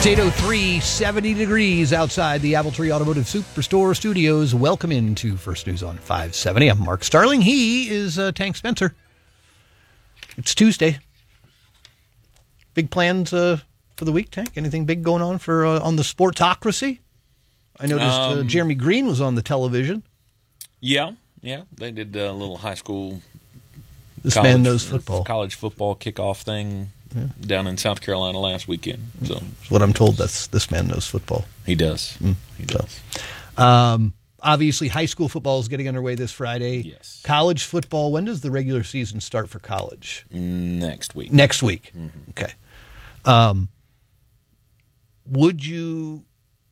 It's 8:03, 70 degrees outside the Apple Tree Automotive Superstore studios. Welcome into First News on 570. I'm Mark Starling. He is Tank Spencer. It's Tuesday. Big plans for the week, Tank? Anything big going on for on the Sportocracy? I noticed Jeremy Green was on the television. Yeah. They did a little high school This man knows football. College football kickoff thing down in South Carolina last weekend. So that's what I'm told. This man knows football. He does. He does. Obviously, high school football is getting underway this Friday. Yes. College football, when does the regular season start for college? Next week. Mm-hmm. Okay. Would you,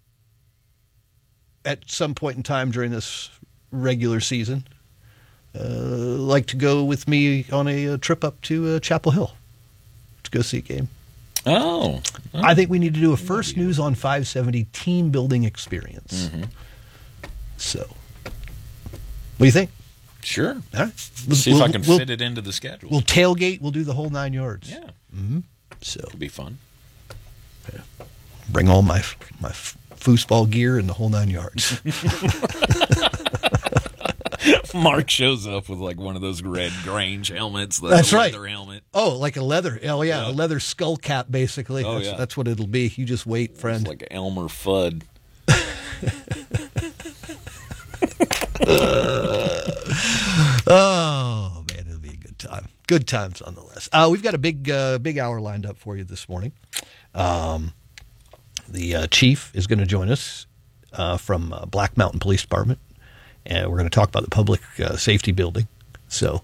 at some point in time during this regular season, like to go with me on a trip up to Chapel Hill to go see a game? Oh. I think we need to do a First News on 570 team building experience. Mm-hmm. So, what do you think? Sure. All right. See if I can fit it into the schedule. We'll tailgate. We'll do the whole 9 yards. Yeah. Mm-hmm. So it'll be fun. Yeah. Bring all my foosball gear and the whole 9 yards. Mark shows up with like one of those red Grange helmets. That's right. Leather helmet. Oh, like a leather. Oh, yeah. A leather skull cap, basically. Oh, That's what it'll be. You just wait, friend. It's like an Elmer Fudd. Oh, man, it'll be a good time. Good times nonetheless. We've got a big hour lined up for you this morning. The chief is going to join us from Black Mountain Police Department, and we're going to talk about the public safety building. So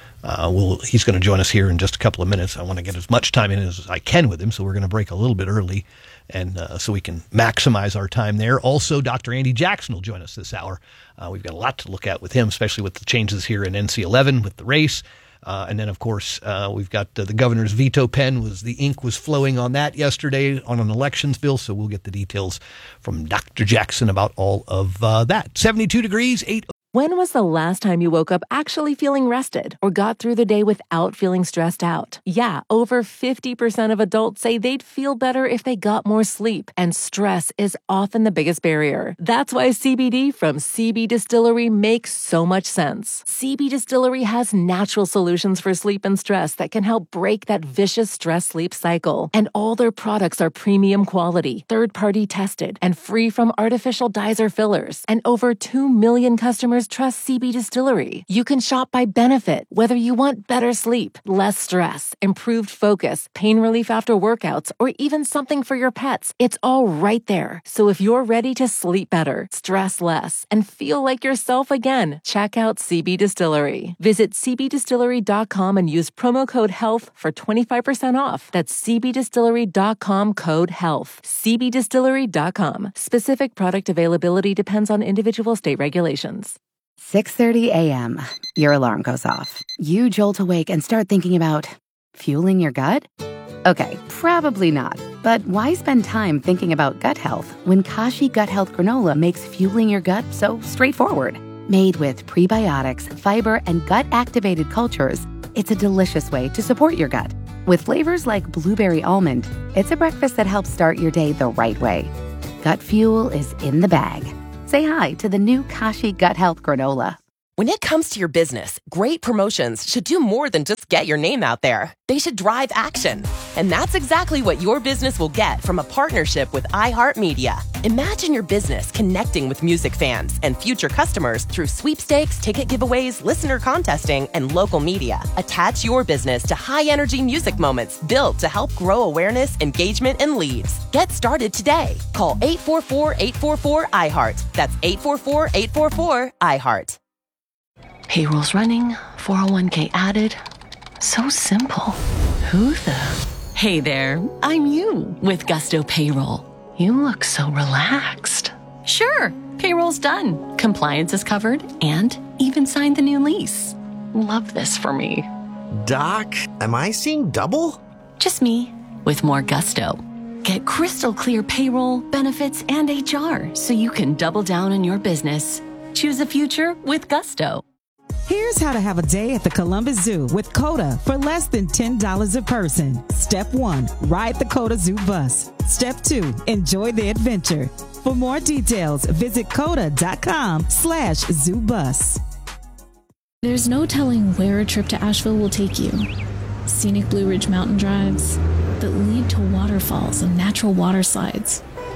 he's going to join us here in just a couple of minutes. I want to get as much time in as I can with him, so we're going to break a little bit early, and so we can maximize our time there. Also, Dr. Andy Jackson will join us this hour. We've got a lot to look at with him, especially with the changes here in NC11 with the race. And then, of course, we've got the governor's veto pen. The ink was flowing on that yesterday on an elections bill, so we'll get the details from Dr. Jackson about all of that. 72 degrees, 8. When was the last time you woke up actually feeling rested or got through the day without feeling stressed out? Yeah, over 50% of adults say they'd feel better if they got more sleep, and stress is often the biggest barrier. That's why CBD from CB Distillery makes so much sense. CB Distillery has natural solutions for sleep and stress that can help break that vicious stress-sleep cycle. And all their products are premium quality, third-party tested, and free from artificial dyes or fillers. And over 2 million customers trust CB Distillery. You can shop by benefit, whether you want better sleep, less stress, improved focus, pain relief after workouts, or even something for your pets. It's all right there. So if you're ready to sleep better, stress less, and feel like yourself again, check out CB Distillery. Visit cbdistillery.com and use promo code HEALTH for 25% off. That's cbdistillery.com code HEALTH. cbdistillery.com. Specific product availability depends on individual state regulations. 6:30 a.m. Your alarm goes off. You jolt awake and start thinking about fueling your gut? Okay, probably not. But why spend time thinking about gut health when Kashi Gut Health Granola makes fueling your gut so straightforward? Made with prebiotics, fiber, and gut-activated cultures, it's a delicious way to support your gut. With flavors like blueberry almond, it's a breakfast that helps start your day the right way. Gut fuel is in the bag. Say hi to the new Kashi Gut Health Granola. When it comes to your business, great promotions should do more than just get your name out there. They should drive action. And that's exactly what your business will get from a partnership with iHeartMedia. Imagine your business connecting with music fans and future customers through sweepstakes, ticket giveaways, listener contesting, and local media. Attach your business to high-energy music moments built to help grow awareness, engagement, and leads. Get started today. Call 844-844-iHeart. That's 844-844-iHeart. Payroll's running, 401k added. So simple. Who the? Hey there, I'm you with Gusto Payroll. You look so relaxed. Sure, payroll's done. Compliance is covered and even signed the new lease. Love this for me. Doc, am I seeing double? Just me with more Gusto. Get crystal clear payroll, benefits, and HR so you can double down on your business. Choose a future with Gusto. Here's how to have a day at the Columbus Zoo with CODA for less than $10 a person. Step 1, ride the CODA Zoo bus. Step 2, enjoy the adventure. For more details, visit coda.com/zoobus. There's no telling where a trip to Asheville will take you. Scenic Blue Ridge mountain drives that lead to waterfalls and natural water slides.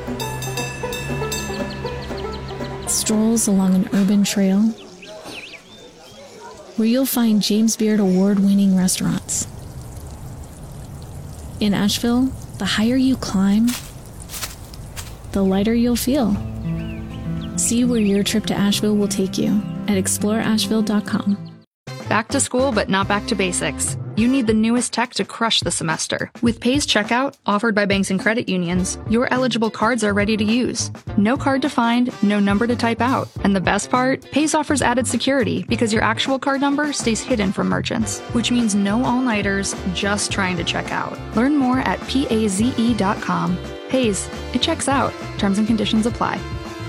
Strolls along an urban trail where you'll find James Beard award-winning restaurants. In Asheville, the higher you climb, the lighter you'll feel. See where your trip to Asheville will take you at exploreasheville.com. Back to school, but not back to basics. You need the newest tech to crush the semester. With Pays Checkout, offered by banks and credit unions, your eligible cards are ready to use. No card to find, no number to type out. And the best part? Pays offers added security because your actual card number stays hidden from merchants, which means no all-nighters just trying to check out. Learn more at paze.com. Pays, it checks out. Terms and conditions apply.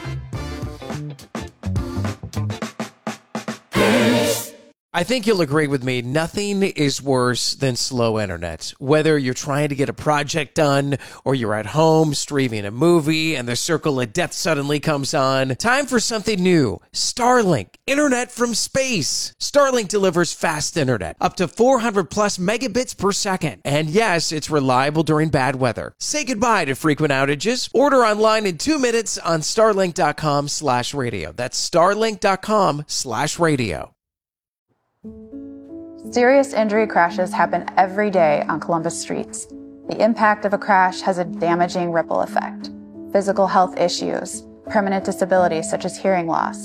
I think you'll agree with me, nothing is worse than slow internet. Whether you're trying to get a project done or you're at home streaming a movie and the circle of death suddenly comes on, time for something new. Starlink, internet from space. Starlink delivers fast internet, up to 400 plus megabits per second. And yes, it's reliable during bad weather. Say goodbye to frequent outages. Order online in 2 minutes on starlink.com/radio. That's starlink.com/radio. Serious injury crashes happen every day on Columbus streets. The impact of a crash has a damaging ripple effect. Physical health issues, permanent disabilities such as hearing loss,